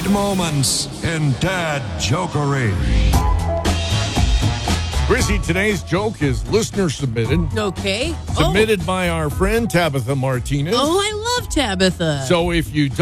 great moments in Dad Jokery. Chrissy, today's joke is listener submitted. Okay. Submitted by our friend Tabitha Martinez. Oh, I love Tabitha. So if you